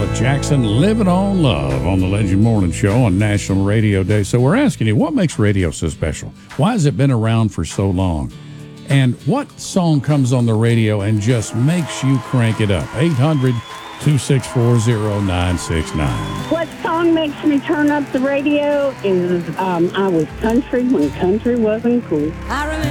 Michaela Jackson, Living on Love on the Legend Morning Show on National Radio Day. So we're asking you, what makes radio so special? Why has it been around for so long? And what song comes on the radio and just makes you crank it up? 800-264-0969. What song makes me turn up the radio is I Was Country When Country Wasn't Cool. I remember